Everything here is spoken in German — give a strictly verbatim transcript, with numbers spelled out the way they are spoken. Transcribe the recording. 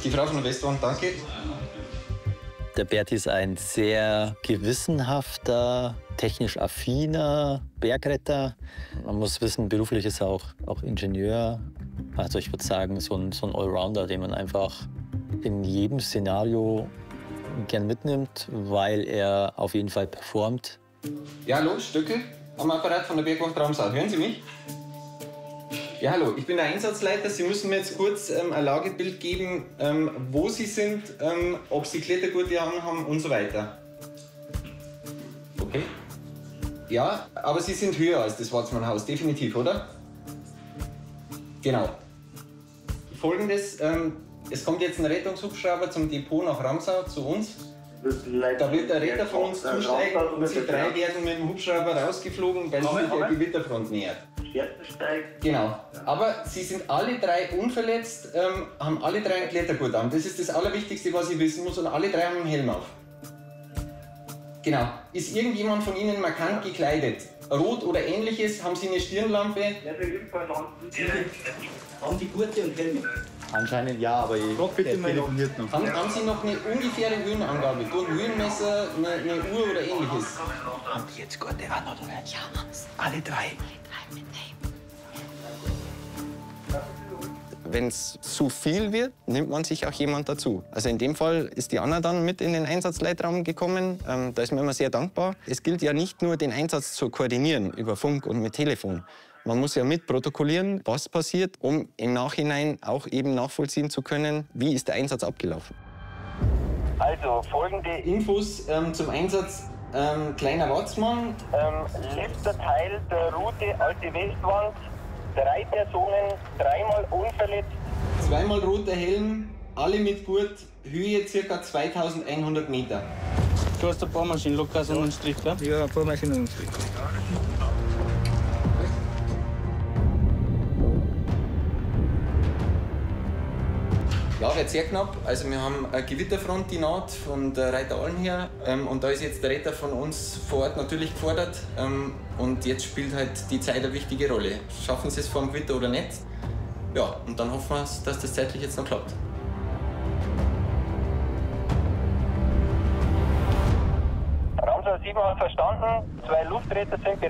Die Frau von der Westwand, danke. Der Bert ist ein sehr gewissenhafter, technisch affiner Bergretter. Man muss wissen, beruflich ist er auch, auch Ingenieur. Also ich würde sagen, so ein, so ein Allrounder, den man einfach in jedem Szenario gern mitnimmt, weil er auf jeden Fall performt. Ja, hallo, Stöckel am Apparat von der Bergwacht Ramsau. Hören Sie mich? Ja, hallo, ich bin der Einsatzleiter. Sie müssen mir jetzt kurz ähm, ein Lagebild geben, ähm, wo Sie sind, ähm, ob Sie Klettergurte haben und so weiter. Okay. Ja, aber Sie sind höher als das Watzmannhaus, definitiv, oder? Genau. Folgendes, ähm, es kommt jetzt ein Rettungshubschrauber zum Depot nach Ramsau zu uns. Da wird der Retter von uns zusteigen und Sie drei werden mit dem Hubschrauber rausgeflogen, weil sich der Gewitterfront nähert. Genau. Aber Sie sind alle drei unverletzt, ähm, haben alle drei einen Klettergurt an. Das ist das Allerwichtigste, was ich wissen muss. Und alle drei haben einen Helm auf. Genau. Ist irgendjemand von Ihnen markant gekleidet? Rot oder ähnliches? Haben Sie eine Stirnlampe? Ja, auf jeden Fall haben die Gurte und Helme. Anscheinend ja, aber ich bitte mal telefoniert noch. Haben, haben Sie noch eine ungefähre Höhenangabe? So ein Höhenmesser, eine, eine Uhr oder ähnliches? Haben die jetzt Gurte an, oder? Ja, alle drei. Wenn es zu viel wird, nimmt man sich auch jemand dazu. Also in dem Fall ist die Anna dann mit in den Einsatzleitraum gekommen. Ähm, da ist mir immer sehr dankbar. Es gilt ja nicht nur, den Einsatz zu koordinieren über Funk und mit Telefon. Man muss ja mitprotokollieren, was passiert, um im Nachhinein auch eben nachvollziehen zu können, wie ist der Einsatz abgelaufen. Also folgende Infos ähm, zum Einsatz. Ähm, Kleiner Watzmann. Ähm, letzter Teil der Route Alte Westwand. Drei Personen, dreimal unverletzt. Zweimal roter Helm, alle mit Gurt, Höhe ca. zweitausendeinhundert Meter. Du hast ein paar Maschinen, locker so einen Strich, klar? Ja, ein paar Maschinen und einen Strich. Ja, wird sehr knapp. Also wir haben eine Gewitterfront, die naht von der Reiter Allen her. Ähm, und da ist jetzt der Retter von uns vor Ort natürlich gefordert. Ähm, und jetzt spielt halt die Zeit eine wichtige Rolle. Schaffen sie es vor dem Gewitter oder nicht? Ja, und dann hoffen wir, dass das zeitlich jetzt noch klappt. Ramsau sieben hat verstanden. Zwei Luftretter sind bereit.